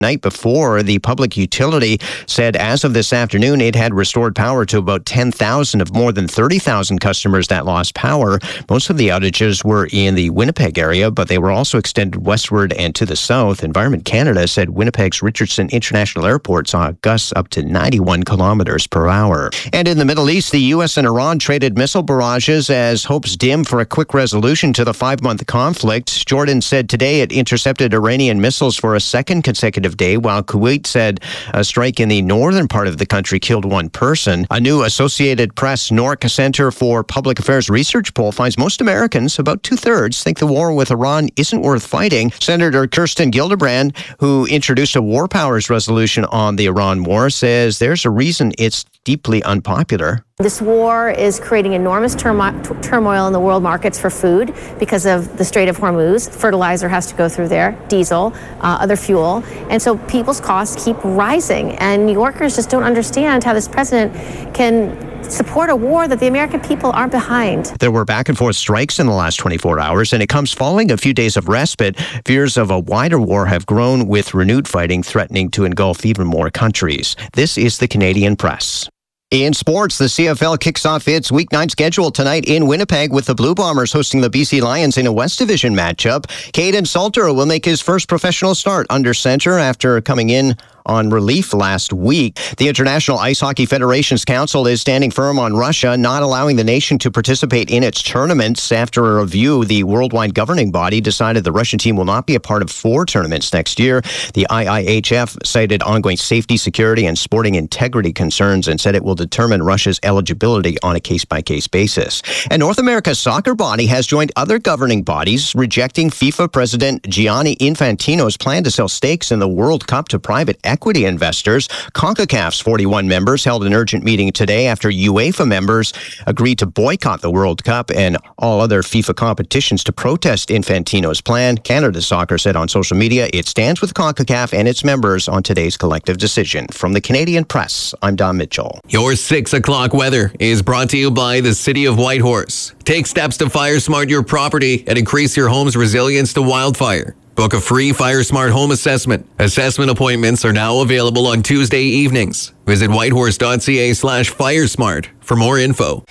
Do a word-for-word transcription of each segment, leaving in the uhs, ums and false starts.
Night before, the public utility said as of this afternoon, it had restored power to about ten thousand of more than thirty thousand customers that lost power. Most of the outages were in the Winnipeg area, but they were also extended westward and to the south. Environment Canada said Winnipeg's Richardson International Airport saw gusts up to ninety-one kilometers per hour. And in the Middle East, the U S and Iran traded missile barrages as hopes dim for a quick resolution to the five-month conflict. Jordan said today it intercepted Iranian missiles for a second consecutive day, while Kuwait said a strike in the northern part of the country killed one person. A new Associated Press N O R C Center for Public Affairs research poll finds most Americans, about two-thirds, think the war with Iran isn't worth fighting. Senator Kirsten Gillibrand, who introduced a war powers resolution on the Iran war, says there's a reason it's deeply unpopular. This war is creating enormous turmo- turmoil in the world markets for food because of the Strait of Hormuz. Fertilizer has to go through there, diesel, uh, other fuel. And so people's costs keep rising. And New Yorkers just don't understand how this president can support a war that the American people aren't behind. There were back and forth strikes in the last twenty-four hours, and it comes following a few days of respite. Fears of a wider war have grown, with renewed fighting threatening to engulf even more countries. This is the Canadian Press. In sports, the C F L kicks off its weeknight schedule tonight in Winnipeg, with the Blue Bombers hosting the B C Lions in a West Division matchup. Caden Salter will make his first professional start under center after coming in on relief last week. The International Ice Hockey Federation's council is standing firm on Russia not allowing the nation to participate in its tournaments. After a review, the worldwide governing body decided the Russian team will not be a part of four tournaments next year. The I I H F cited ongoing safety, security, and sporting integrity concerns and said it will determine Russia's eligibility on a case-by-case basis. And North America's soccer body has joined other governing bodies rejecting FIFA President Gianni Infantino's plan to sell stakes in the World Cup to private equity investors. CONCACAF's forty-one members held an urgent meeting today after UEFA members agreed to boycott the World Cup and all other FIFA competitions to protest Infantino's plan. Canada Soccer said on social media it stands with CONCACAF and its members on today's collective decision. From the Canadian Press, I'm Don Mitchell. Your six o'clock weather is brought to you by the City of Whitehorse. Take steps to fire smart your property and increase your home's resilience to wildfire. Book a free FireSmart home assessment. Assessment appointments are now available on Tuesday evenings. Visit whitehorse.ca slash FireSmart for more info.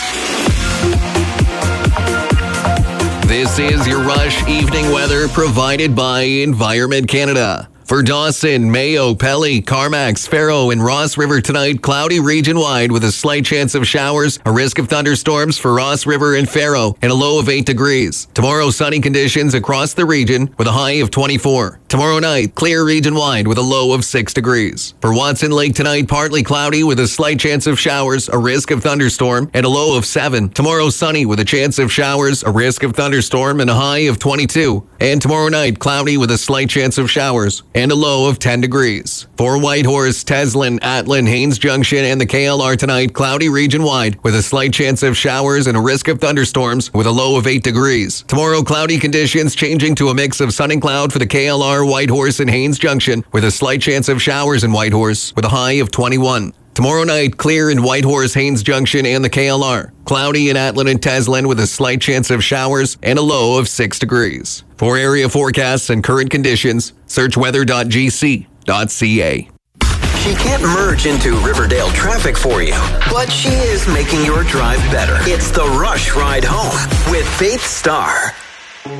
This is your Rush evening weather provided by Environment Canada. For Dawson, Mayo, Pelly, Carmax, Faro, and Ross River tonight, cloudy region-wide with a slight chance of showers, a risk of thunderstorms for Ross River and Faro, and a low of eight degrees. Tomorrow, sunny conditions across the region with a high of twenty-four. Tomorrow night, clear region-wide with a low of six degrees. For Watson Lake tonight, partly cloudy with a slight chance of showers, a risk of thunderstorm, and a low of seven. Tomorrow, sunny with a chance of showers, a risk of thunderstorm, and a high of twenty-two. And tomorrow night, cloudy with a slight chance of showers, and a low of ten degrees. For Whitehorse, Teslin, Atlin, Haines Junction, and the K L R tonight, cloudy region-wide with a slight chance of showers and a risk of thunderstorms with a low of eight degrees. Tomorrow, cloudy conditions changing to a mix of sun and cloud for the K L R, Whitehorse, and Haines Junction with a slight chance of showers in Whitehorse with a high of twenty-one. Tomorrow night, clear in Whitehorse, Haines Junction, and the K L R. Cloudy in Atlin and Teslin with a slight chance of showers and a low of six degrees. For area forecasts and current conditions, search weather dot g c dot c a. She can't merge into Riverdale traffic for you, but she is making your drive better. It's the Rush Ride Home with Faith Starr.